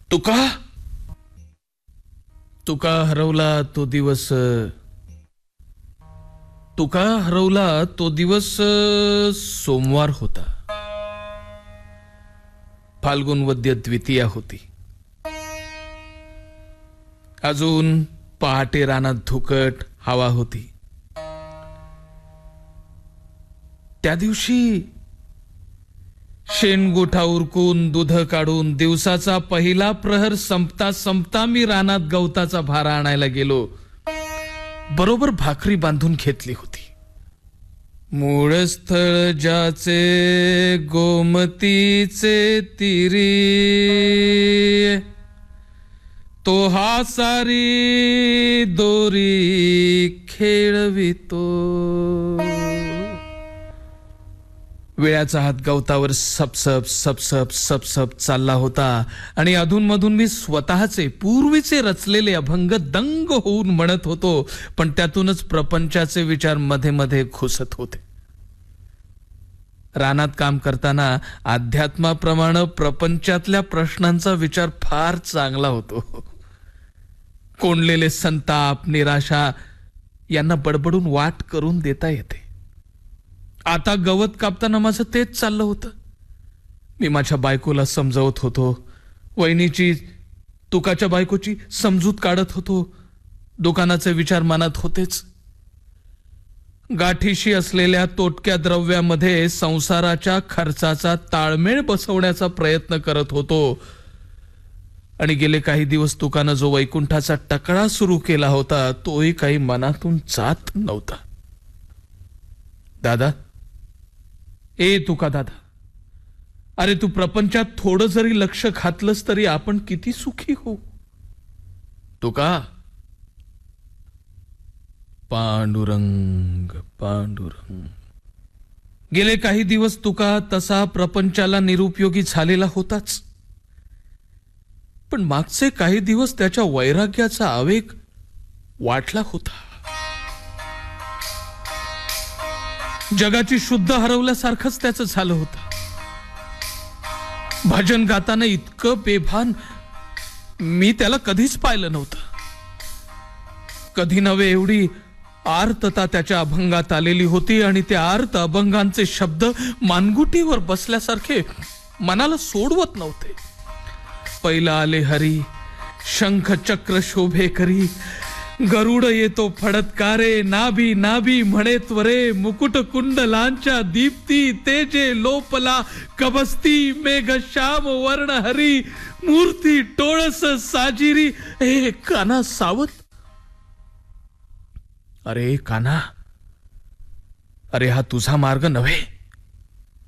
तुका तुका हरवला तो दिवस तुका हरवला तो दिवस सोमवार होता. फाल्गुन वद्य द्वितीया होती. अजून पहाटे रानात धुकट हवा होती. त्या दिवशी शेणगोठा उरकून दूध काढून दिवसाचा पहिला प्रहर संपता संपता मी रानात गवताचा भारा आणायला गेलो. बरोबर भाकरी बांधून घेतली होती. मूळ स्थळ ज्याचे गोमतीचे तीरी, तो हा सारी दोरी खेळवितो. वेळाचा हात गवतावर सपसप सपसप सपसप चालला होता आणि अधूनमधून मी स्वतःचे पूर्वीचे रचलेले अभंग दंग होऊन म्हणत होतो. पण त्यातूनच प्रपंचाचे विचार मध्ये मध्ये घुसत होते. रानात काम करताना अध्यात्माप्रमाणे प्रपंचातल्या प्रश्नांचा विचार फार चांगला होतो. कोंडलेले संताप निराशा यांना बडबडून वाट करून देता येते. आता गवत कापताना माझं तेच चाललं होतं. मी माझ्या बायकोला समजावत होतो. वहिनीची तुकाच्या बायकोची समजूत काढत होतो. दुकानाचे विचार मनात होतेच. गाठीशी असलेल्या तोटक्या द्रव्यामध्ये संसाराच्या खर्चाचा ताळमेळ बसवण्याचा प्रयत्न करत होतो. आणि गेले काही दिवस तुकानं जो वैकुंठाचा टकळा सुरू केला होता तोही काही मनातून जात नव्हता. दादा, ए तुका दादा, अरे तू प्रपंचात थोडं जरी लक्ष घातलंस तरी आपण किती सुखी हो. तुका, पांडुरंग पांडुरंग. गेले काही दिवस तुका तसा प्रपंचाला निरुपयोगी झालेला होताच. पण मागचे काही दिवस त्याच्या वैराग्याचा आवेग वाटला होता. जगाची शुद्ध हरवल्यासारखंच त्याचं झालं होतं. भजन गाताना इतकं बेभान मी त्याला कधीच पाहिलं नव्हतं. कधी नव्हे एवढी आर्तता त्याच्या अभंगात आलेली होती आणि त्या आर्त अभंगांचे शब्द मानगुटीवर बसल्यासारखे मनाला सोडवत नव्हते. पहिला आले हरी, शंख चक्र शोभे करी, गरुड येतो फडतकारे, नाभी नाभी म्हणे त्वरे, मुकुट कुंडलांच्या दीप्ती तेजे लोपला कबस्ती, मेघ श्याम वर्ण हरी, मूर्ती टोळस साजिरी. ए काना सावत, अरे काना, अरे हा तुझा मार्ग नव्हे.